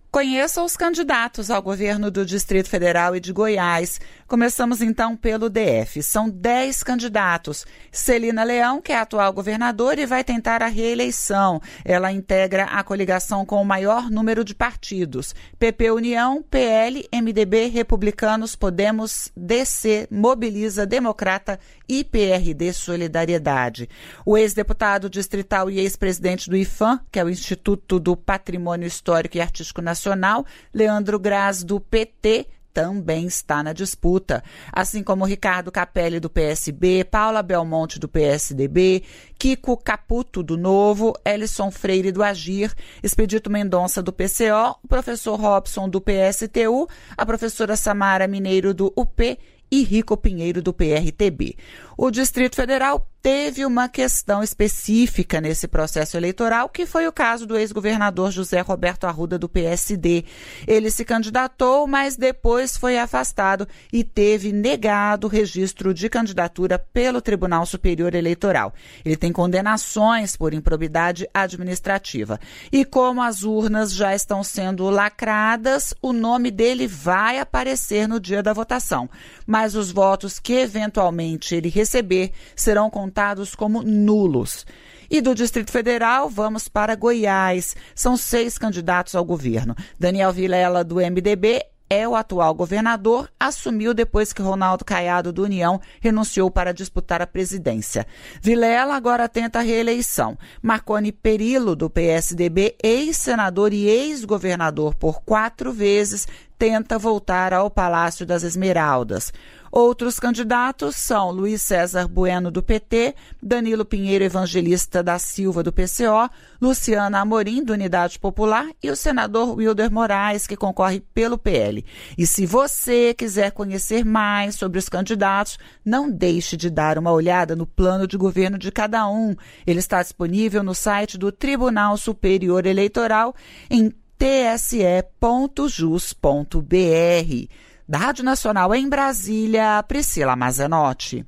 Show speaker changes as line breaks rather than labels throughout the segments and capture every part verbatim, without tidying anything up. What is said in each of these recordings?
Conheça os candidatos ao governo do Distrito Federal e de Goiás. Começamos então pelo D F. São dez candidatos. Celina Leão, que é a atual governadora e vai tentar a reeleição. Ela integra a coligação com o maior número de partidos. P P União, P L, M D B, Republicanos, Podemos, D C, Mobiliza, Democrata e P R D Solidariedade. O ex-deputado distrital e ex-presidente do I F A M, que é o Instituto do Patrimônio Histórico e Artístico Nacional, Leandro Graz, do P T, também está na disputa, assim como Ricardo Capelli, do P S B, Paula Belmonte, do P S D B, Kiko Caputo, do Novo, Elison Freire, do Agir, Expedito Mendonça, do P C O, o professor Robson, do P S T U, a professora Samara Mineiro, do U P e Rico Pinheiro, do P R T B. O Distrito Federal teve uma questão específica nesse processo eleitoral, que foi o caso do ex-governador José Roberto Arruda, do P S D. Ele se candidatou, mas depois foi afastado e teve negado o registro de candidatura pelo Tribunal Superior Eleitoral. Ele tem condenações por improbidade administrativa. E como as urnas já estão sendo lacradas, o nome dele vai aparecer no dia da votação. Mas os votos que eventualmente ele receber serão contados como nulos. E do Distrito Federal, vamos para Goiás. São seis candidatos ao governo. Daniel Vilela, do M D B, é o atual governador, assumiu depois que Ronaldo Caiado, do União, renunciou para disputar a presidência. Vilela agora tenta a reeleição. Marconi Perillo, do P S D B, ex-senador e ex-governador por quatro vezes, tenta voltar ao Palácio das Esmeraldas. Outros candidatos são Luiz César Bueno, do P T, Danilo Pinheiro Evangelista da Silva, do P C O, Luciana Amorim, do Unidade Popular, e o senador Wilder Moraes, que concorre pelo P L. E se você quiser conhecer mais sobre os candidatos, não deixe de dar uma olhada no plano de governo de cada um. Ele está disponível no site do Tribunal Superior Eleitoral em t s e ponto jus ponto b r. Da Rádio Nacional em Brasília, Priscila Mazenotti.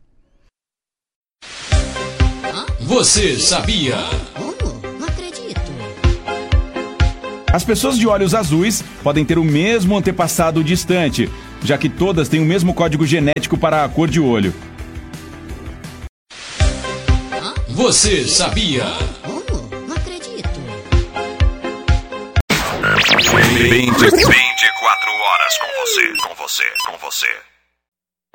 Você sabia?
Oh, não acredito.
As pessoas de olhos azuis podem ter o mesmo antepassado distante, já que todas têm o mesmo código genético para a cor de olho.
Você sabia?
Oh, não acredito.
vinte, vinte e quatro horas com você, com você, com você.